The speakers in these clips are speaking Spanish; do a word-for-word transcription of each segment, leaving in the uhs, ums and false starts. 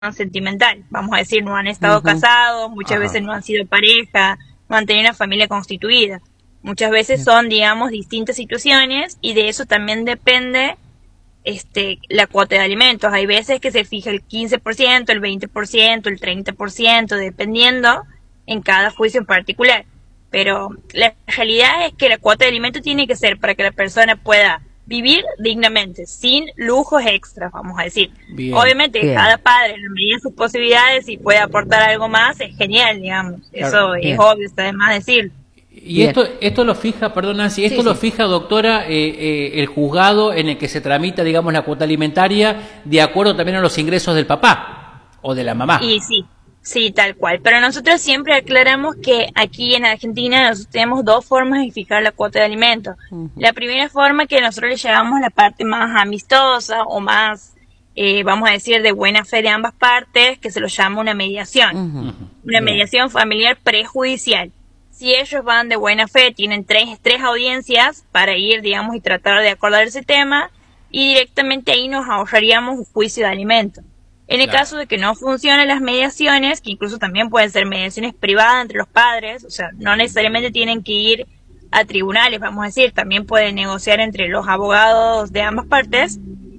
sentimental, vamos a decir, no han estado uh-huh. casados, muchas Ajá. veces no han sido pareja, no han tenido una familia constituida. Muchas veces son, digamos, distintas situaciones y de eso también depende este la cuota de alimentos. Hay veces que se fija el quince por ciento, el veinte por ciento, el treinta por ciento, dependiendo en cada juicio en particular. Pero la realidad es que la cuota de alimentos tiene que ser para que la persona pueda vivir dignamente, sin lujos extras, vamos a decir. Bien, Obviamente, bien. cada padre, en la medida de sus posibilidades, si puede aportar algo más, es genial, digamos. Claro, Eso bien. es obvio, está de más decirlo. Y esto esto lo fija, perdón Nancy, esto sí, lo sí. fija, doctora, eh, eh, el juzgado en el que se tramita, digamos, la cuota alimentaria, de acuerdo también a los ingresos del papá o de la mamá. Y sí, sí, tal cual. Pero nosotros siempre aclaramos que aquí en Argentina nosotros tenemos dos formas de fijar la cuota de alimentos. Uh-huh. La primera forma que nosotros le llamamos la parte más amistosa o más, eh, vamos a decir, de buena fe de ambas partes, que se lo llama una mediación. Uh-huh. Una uh-huh. mediación familiar prejudicial. Si ellos van de buena fe, tienen tres, tres audiencias para ir, digamos, y tratar de acordar ese tema, y directamente ahí nos ahorraríamos un juicio de alimentos. En el claro. caso de que no funcionen las mediaciones, que incluso también pueden ser mediaciones privadas entre los padres, o sea, no necesariamente tienen que ir a tribunales, vamos a decir, también pueden negociar entre los abogados de ambas partes.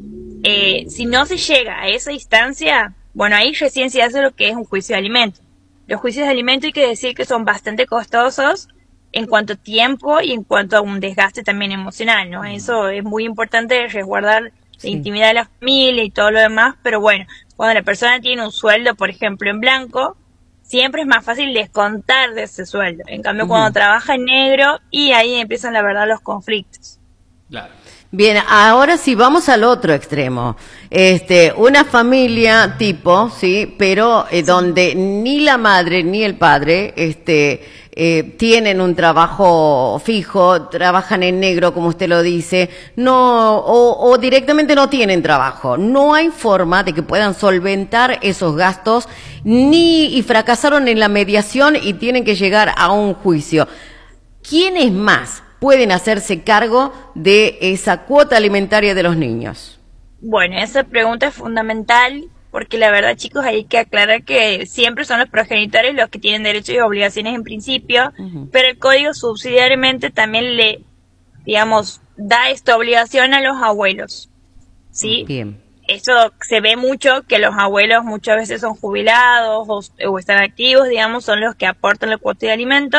Eh, si no se llega a esa instancia, bueno, ahí recién se hace lo que es un juicio de alimentos. Los juicios de alimentos hay que decir que son bastante costosos en cuanto a tiempo y en cuanto a un desgaste también emocional, ¿no? Eso es muy importante, resguardar sí. la intimidad de la familia y todo lo demás, pero bueno, cuando la persona tiene un sueldo, por ejemplo, en blanco, siempre es más fácil descontar de ese sueldo. En cambio, uh-huh. cuando trabaja en negro, y ahí empiezan la verdad los conflictos. Claro. Bien, ahora sí, vamos al otro extremo. Este, una familia tipo, sí, pero eh, donde ni la madre ni el padre, este, eh, tienen un trabajo fijo, trabajan en negro, como usted lo dice, no, o, o directamente no tienen trabajo. No hay forma de que puedan solventar esos gastos, ni, y fracasaron en la mediación y tienen que llegar a un juicio. ¿Quiénes más pueden hacerse cargo de esa cuota alimentaria de los niños? Bueno, esa pregunta es fundamental porque la verdad, chicos, hay que aclarar que siempre son los progenitores los que tienen derechos y obligaciones en principio, uh-huh. pero el código subsidiariamente también le, digamos, da esta obligación a los abuelos, ¿sí? Bien. Eso se ve mucho, que los abuelos muchas veces son jubilados o, o están activos, digamos, son los que aportan la cuota de alimentos.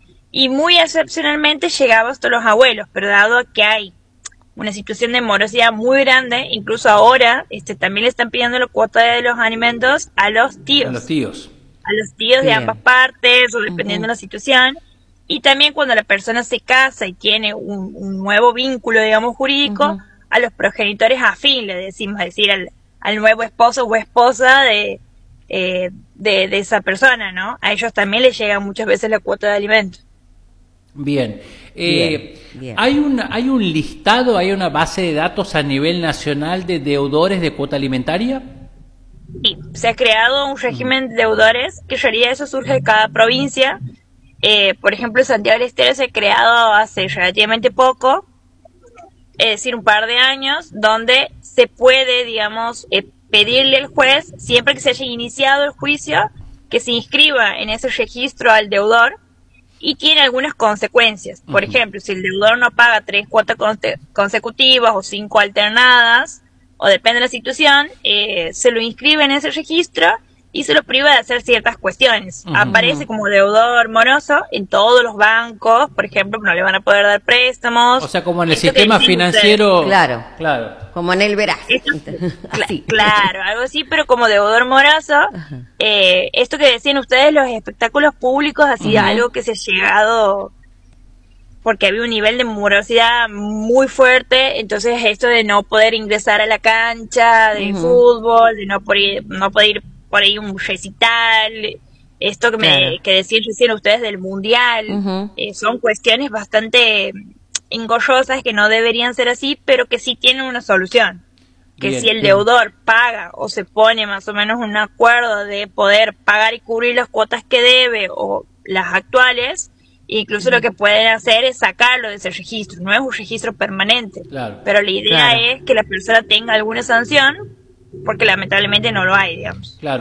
Y muy excepcionalmente llegaba hasta los abuelos, pero dado que hay una situación de morosidad muy grande, incluso ahora este también le están pidiendo la cuota de los alimentos a los tíos. A los tíos. A los tíos Bien. de ambas partes, o dependiendo uh-huh. de la situación. Y también cuando la persona se casa y tiene un, un nuevo vínculo, digamos, jurídico, uh-huh. a los progenitores afín, le decimos, es decir, al, al nuevo esposo o esposa de, eh, de, de esa persona, ¿no? A ellos también les llega muchas veces la cuota de alimentos. Bien. Eh, bien, bien. ¿Hay, una, ¿Hay un listado, hay una base de datos a nivel nacional de deudores de cuota alimentaria? Sí, se ha creado un régimen de deudores, que en realidad eso surge de cada provincia. Eh, por ejemplo, Santiago del Estero se ha creado hace relativamente poco, es decir, un par de años, donde se puede, digamos, eh, pedirle al juez, siempre que se haya iniciado el juicio, que se inscriba en ese registro al deudor. Y tiene algunas consecuencias. Por uh-huh. ejemplo, si el deudor no paga tres cuotas conse- consecutivas o cinco alternadas, o depende de la situación, eh, se lo inscribe en ese registro y se lo priva de hacer ciertas cuestiones. Uh-huh. Aparece como deudor moroso en todos los bancos, por ejemplo, no le van a poder dar préstamos. O sea, como en el sistema financiero. Ustedes. Claro, claro. Como en el Verás. Cl- claro, algo así, pero como deudor moroso. Uh-huh. Eh, esto que decían ustedes, los espectáculos públicos, así uh-huh. algo que se ha llegado, porque había un nivel de morosidad muy fuerte, entonces esto de no poder ingresar a la cancha de uh-huh. fútbol, de no poder, no poder ir por ahí un recital, esto que, claro. me, que decían recién ustedes del mundial, uh-huh. eh, son cuestiones bastante engorrosas que no deberían ser así, pero que sí tienen una solución. Que bien, si el deudor paga o se pone más o menos un acuerdo de poder pagar y cubrir las cuotas que debe o las actuales, incluso uh-huh. lo que pueden hacer es sacarlo de ese registro. No es un registro permanente, claro, pero la idea claro. es que la persona tenga alguna sanción porque lamentablemente no lo hay, digamos. Claro.